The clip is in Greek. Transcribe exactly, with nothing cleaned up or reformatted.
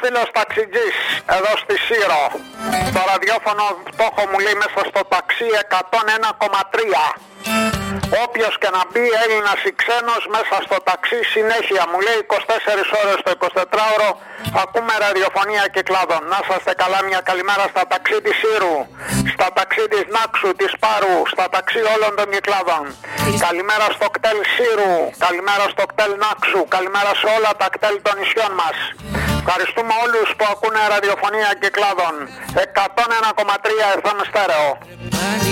φίλος ταξιτζής εδώ στη Σύρο. Το ραδιόφωνο πτώχο μου λέει μέσα στο ταξί εκατόν ένα κόμμα τρία. Όποιος και να μπει, Έλληνας ή ξένος, μέσα στο ταξί συνέχεια μου λέει είκοσι τέσσερις ώρες το εικοσιτετράωρο ακούμε ραδιοφωνία Κυκλάδων. Να είσαστε καλά, μια καλημέρα στα ταξί της Σύρου, στα ταξί της Νάξου, της Πάρου, στα ταξί όλων των Κυκλάδων. Καλημέρα στο κτέλ Σύρου, καλημέρα στο κτέλ Νάξου, καλημέρα σε όλα τα κτέλ των νησιών μας. Ευχαριστούμε όλους που ακούνε ραδιοφωνία Κυκλάδων. εκατόν ένα κόμμα τρία εφ εμ στέρεο.